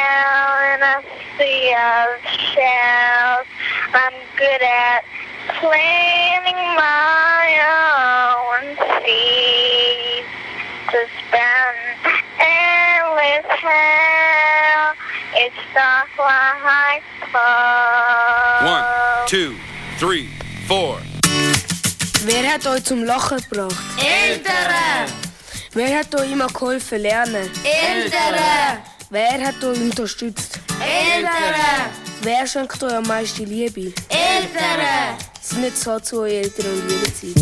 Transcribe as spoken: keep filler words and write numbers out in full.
in a sea of shells. I'm good at planning my own seeds to spend endless hell. It's not like fun. One, two, three, four. Wer hat euch zum Lachen gebracht? Eltern! Wer hat euch immer geholfen lernen? Eltern! Wer hat euch unterstützt? Eltern! Wer schenkt euch am meisten Liebe? Eltern! Sind nicht so zu euren Eltern und lieben sie.